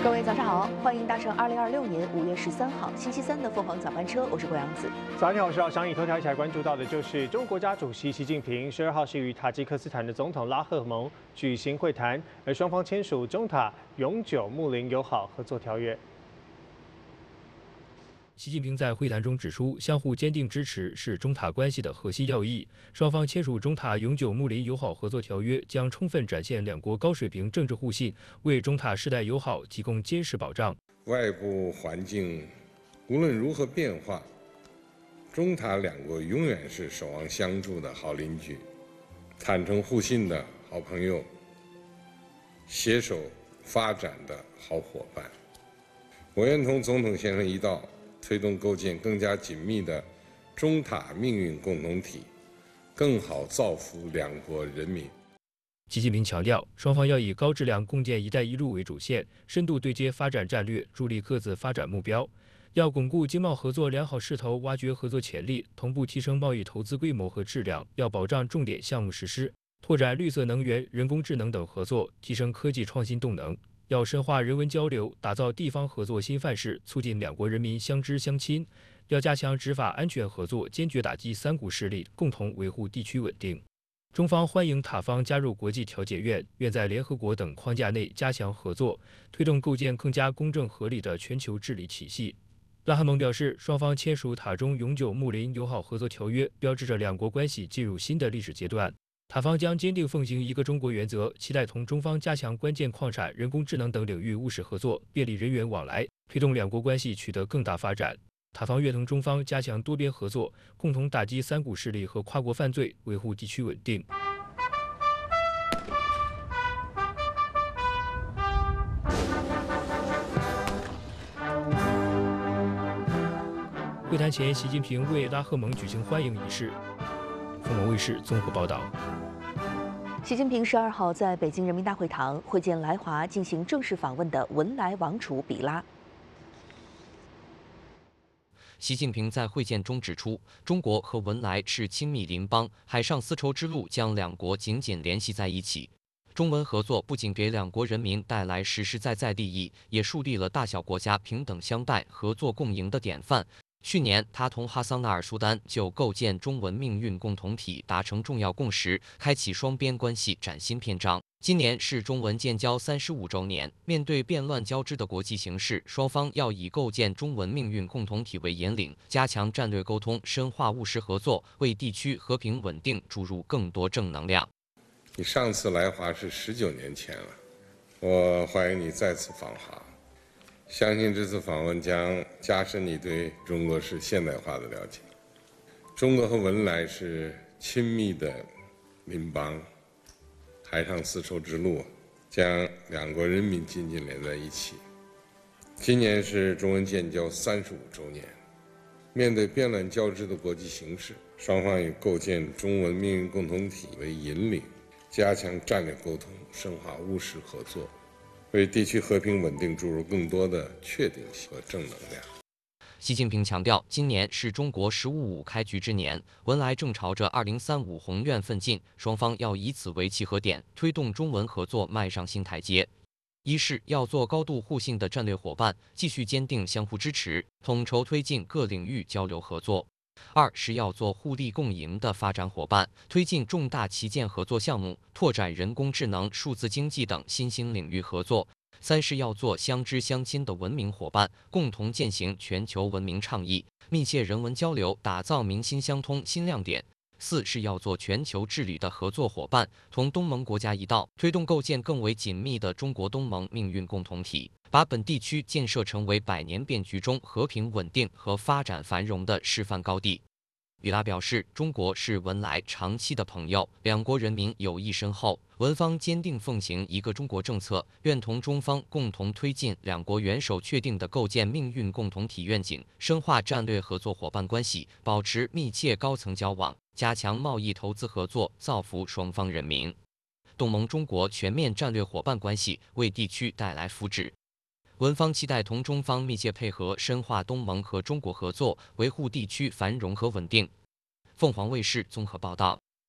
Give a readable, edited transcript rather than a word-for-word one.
各位早上好，欢迎搭乘2026年5月13号星期三的凤凰早班车，我是郭阳子。 早上好，我是商议头条一起来关注到的就是中国国家主席习近平12号是与塔吉克斯坦的总统拉赫蒙举行会谈，而双方签署中塔永久睦邻友好合作条约。 习近平在会谈中指出，相互坚定支持是中塔关系的核心要义。双方签署中塔永久睦邻友好合作条约，将充分展现两国高水平政治互信，为中塔世代友好提供坚实保障。 外部环境无论如何变化，中塔两国永远是守望相助的好邻居，坦诚互信的好朋友，携手发展的好伙伴。我愿同总统先生一道，推动构建更加紧密的中塔命运共同体，更好造福两国人民。 习近平强调，双方要以高质量共建“一带一路”为主线，深度对接发展战略，助力各自发展目标。要巩固经贸合作良好势头，挖掘合作潜力，同步提升贸易投资规模和质量。要保障重点项目实施，拓展绿色能源、人工智能等合作，提升科技创新动能。要深化人文交流，打造地方合作新范式，促进两国人民相知相亲。要加强执法安全合作，坚决打击三股势力，共同维护地区稳定。中方欢迎塔方加入国际调解院，愿在联合国等框架内加强合作，推动构建更加公正合理的全球治理体系。拉赫蒙表示，双方签署塔中永久睦邻友好合作条约，标志着两国关系进入新的历史阶段。塔方将坚定奉行一个中国原则，期待同中方加强关键矿产、人工智能等领域务实合作，便利人员往来，推动两国关系取得更大发展。塔方愿同中方加强多边合作，共同打击三股势力和跨国犯罪，维护地区稳定。会谈前，习近平为拉赫蒙举行欢迎仪式。凤凰卫视综合报道。 习近平12号在北京人民大会堂会见来华进行正式访问的文莱王储比拉。 习近平在会见中指出，中国和文莱是亲密邻邦，海上丝绸之路将两国紧紧联系在一起。中文合作不仅给两国人民带来实实在在利益，也树立了大小国家平等相待、合作共赢的典范。去年，他同哈桑纳尔苏丹就构建中文命运共同体达成重要共识，开启双边关系崭新篇章。今年是中文建交35周年，面对变乱交织的国际形势，双方要以构建中文命运共同体为引领，加强战略沟通，深化务实合作，为地区和平稳定注入更多正能量。 你上次来华是19年前了，我欢迎你再次访华。相信这次访问将加深你对中国式现代化的了解。中国和文莱是亲密的邻邦，海上丝绸之路将两国人民紧紧连在一起。今年是中文建交35周年，面对变乱交织的国际形势，双方以构建中文命运共同体为引领，加强战略沟通，深化务实合作，为地区和平稳定注入更多的确定性和正能量。 习近平强调，今年是中国“15+5”开局之年，文莱正朝着2035宏愿奋进，双方要以此为契合点，推动中文合作迈上新台阶。一是要做高度互信的战略伙伴，继续坚定相互支持，统筹推进各领域交流合作；二是要做互利共赢的发展伙伴，推进重大旗舰合作项目，拓展人工智能、数字经济等新兴领域合作；三是要做相知相亲的文明伙伴，共同践行全球文明倡议，密切人文交流，打造民心相通新亮点；四是要做全球治理的合作伙伴，同东盟国家一道，推动构建更为紧密的中国东盟命运共同体，把本地区建设成为百年变局中和平稳定和发展繁荣的示范高地。比拉表示，中国是文莱长期的朋友，两国人民友谊深厚，文方坚定奉行一个中国政策，愿同中方共同推进两国元首确定的构建命运共同体愿景，深化战略合作伙伴关系，保持密切高层交往，加强贸易投资合作，造福双方人民。东盟中国全面战略伙伴关系为地区带来福祉。文方期待同中方密切配合，深化东盟和中国合作，维护地区繁荣和稳定。凤凰卫视综合报道。